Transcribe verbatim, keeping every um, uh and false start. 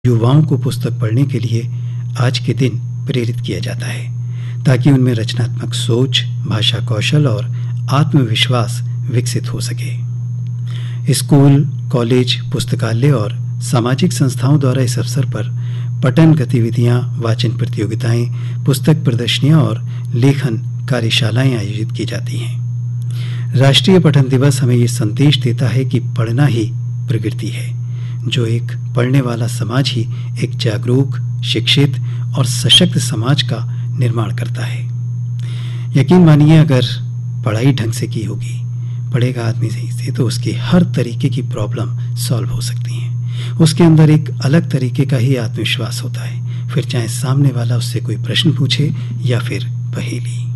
युवाओं को पुस्तक पढ़ने के लिए आज के दिन प्रेरित किया जाता है ताकि उनमें रचनात्मक सोच, भाषा कौशल और आत्मविश्वास विकसित हो सके। स्कूल, कॉलेज, पुस्तकालय और सामाजिक संस्थाओं द्वारा इस अवसर पर पठन गतिविधियां, वाचन प्रतियोगिताएं, पुस्तक प्रदर्शनियां और लेखन कार्यशालाएं आयोजित की जाती हैं। राष्ट्रीय पठन दिवस हमें ये संदेश देता है कि पढ़ना ही प्रगति है, जो एक पढ़ने वाला समाज ही एक जागरूक, शिक्षित और सशक्त समाज का निर्माण करता है। यकीन मानिए, अगर पढ़ाई ढंग से की होगी, पढ़ेगा आदमी सही से, तो उसकी हर तरीके की प्रॉब्लम सॉल्व हो सकती हैं। उसके अंदर एक अलग तरीके का ही आत्मविश्वास होता है, फिर चाहे सामने वाला उससे कोई प्रश्न पूछे या फिर पहेली।